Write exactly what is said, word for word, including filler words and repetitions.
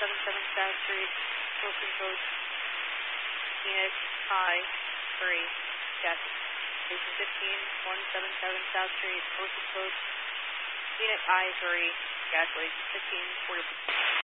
seven seven South Street, postal code Phoenix I three, Cassie. Station fifteen, one seven seven South Street, postal code Phoenix I three, gas leak fifteen forty.